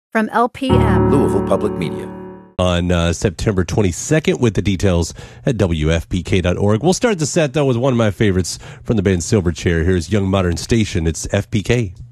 From LPM, Louisville Public Media. On September 22nd with the details at WFPK.org. We'll start the set, though, with one of my favorites from the band Silverchair. Here's Young Modern Station. It's FPK.